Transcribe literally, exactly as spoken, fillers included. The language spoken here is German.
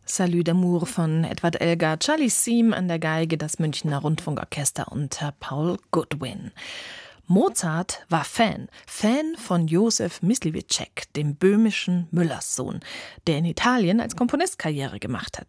Salut d'amour von Edward Elgar, Charlie Siem an der Geige, das Münchner Rundfunkorchester unter Paul Goodwin. Mozart war Fan, Fan von Josef Mysliveček, dem böhmischen Müllerssohn, der in Italien als Komponist Karriere gemacht hat.